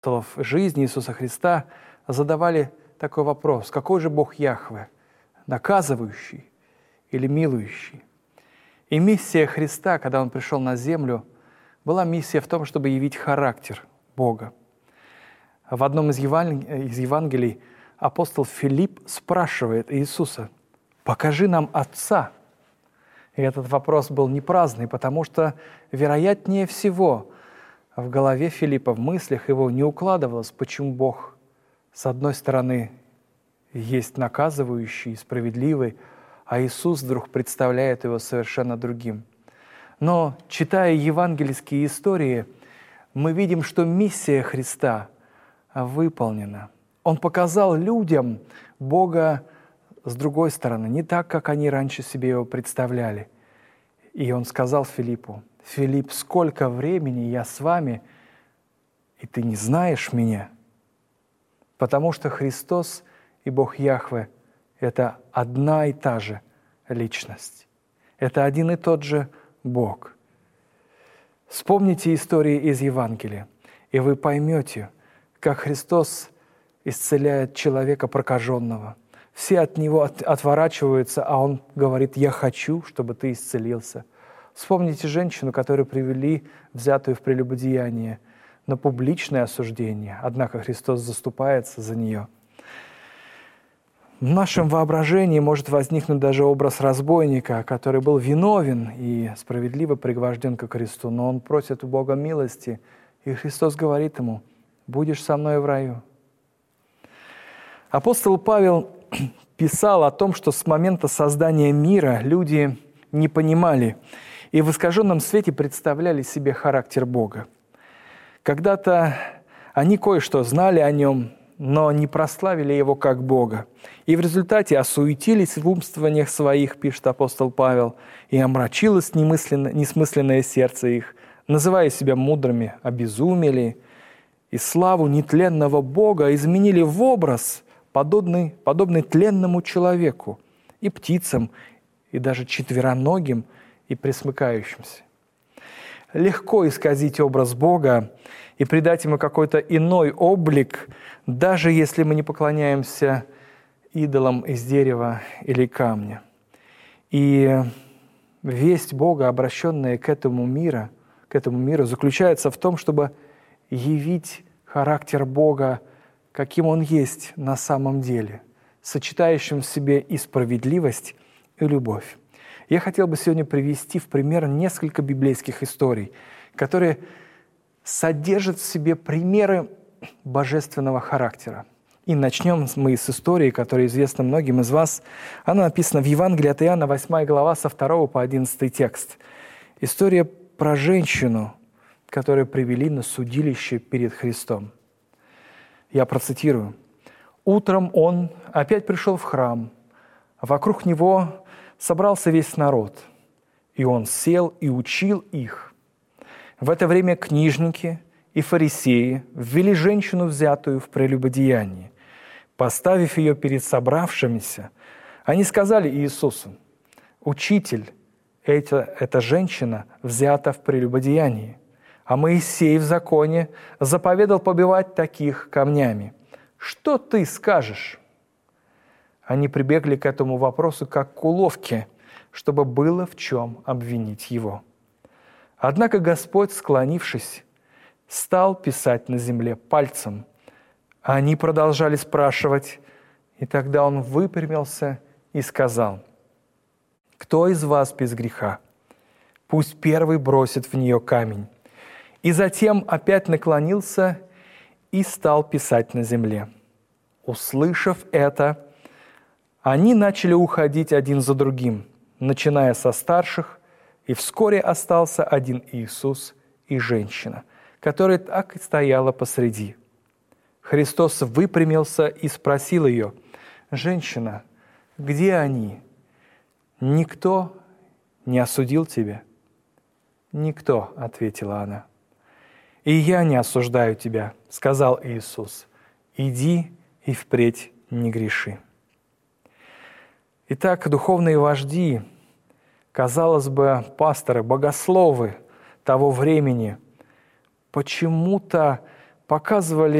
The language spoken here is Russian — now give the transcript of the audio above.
жизни Иисуса Христа задавали такой вопрос: какой же Бог Яхве? Наказывающий или милующий? И миссия Христа, когда Он пришел на землю, была миссия в том, чтобы явить характер Бога. В одном из Евангелий апостол Филипп спрашивает Иисуса: «Покажи нам Отца». И этот вопрос был не праздный, потому что, вероятнее всего, в голове Филиппа, в мыслях его не укладывалось, почему Бог, с одной стороны, есть наказывающий, справедливый, а Иисус вдруг представляет его совершенно другим. Но, читая евангельские истории, мы видим, что миссия Христа выполнена. Он показал людям Бога с другой стороны, не так, как они раньше себе его представляли. И он сказал Филиппу: «Филипп, сколько времени я с вами, и ты не знаешь меня?» Потому что Христос и Бог Яхве — это одна и та же личность. Это один и тот же Бог. Вспомните истории из Евангелия, и вы поймете, как Христос исцеляет человека прокаженного. Все от него отворачиваются, а он говорит: «Я хочу, чтобы ты исцелился». Вспомните женщину, которую привели, взятую в прелюбодеяние, на публичное осуждение, однако Христос заступается за нее. В нашем воображении может возникнуть даже образ разбойника, который был виновен и справедливо пригвожден ко кресту, но он просит у Бога милости, и Христос говорит ему: «Будешь со мной в раю». Апостол Павел писал о том, что с момента создания мира люди не понимали и в искаженном свете представляли себе характер Бога. Когда-то они кое-что знали о Нем, но не прославили Его как Бога. И в результате осуетились в умствованиях своих, пишет апостол Павел, и омрачилось несмысленное сердце их, называя себя мудрыми, обезумели, и славу нетленного Бога изменили в образ, подобный тленному человеку, и птицам, и даже четвероногим, и пресмыкающимся. Легко исказить образ Бога и придать Ему какой-то иной облик, даже если мы не поклоняемся идолам из дерева или камня. И весть Бога, обращенная к этому миру, заключается в том, чтобы явить характер Бога, каким Он есть на самом деле, сочетающим в себе и справедливость, и любовь. Я хотел бы сегодня привести в пример несколько библейских историй, которые содержат в себе примеры божественного характера. И начнем мы с истории, которая известна многим из вас. Она написана в Евангелии от Иоанна, 8 глава, со 2 по 11 текст. История про женщину, которую привели на судилище перед Христом. Я процитирую. «Утром он опять пришел в храм, а вокруг него собрался весь народ, и он сел и учил их. В это время книжники и фарисеи ввели женщину, взятую в прелюбодеянии. Поставив ее перед собравшимися, они сказали Иисусу: «Учитель, эта женщина взята в прелюбодеянии, а Моисей в законе заповедал побивать таких камнями. Что ты скажешь?» Они прибегли к этому вопросу как к уловке, чтобы было в чем обвинить его. Однако Господь, склонившись, стал писать на земле пальцем. А они продолжали спрашивать, и тогда он выпрямился и сказал: «Кто из вас без греха? Пусть первый бросит в нее камень». И затем опять наклонился и стал писать на земле. Услышав это, они начали уходить один за другим, начиная со старших, и вскоре остался один Иисус и женщина, которая так и стояла посреди. Христос выпрямился и спросил ее: «Женщина, где они? Никто не осудил тебя?» «Никто», — ответила она. «И я не осуждаю тебя», — сказал Иисус. «Иди и впредь не греши». Итак, духовные вожди, казалось бы, пасторы, богословы того времени почему-то показывали